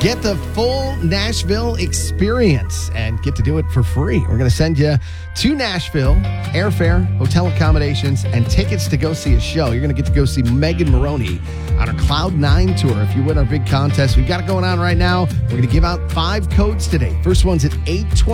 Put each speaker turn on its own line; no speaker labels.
Get the full Nashville experience and get to do it for free. We're going to send you to Nashville, airfare, hotel accommodations, and tickets to go see a show. You're going to get to go see Megan Maroney on our Cloud 9 tour. If you win our big contest, we've got it going on right now. We're going to give out 5 codes today. First one's at 8:20.